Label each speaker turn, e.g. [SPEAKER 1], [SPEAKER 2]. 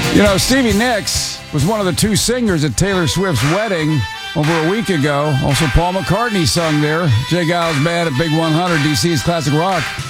[SPEAKER 1] You know, Stevie Nicks was one of the two singers at Taylor Swift's wedding over a week ago. Also, Paul McCartney sung there. Jay Giles Band at Big 100, DC's Classic Rock.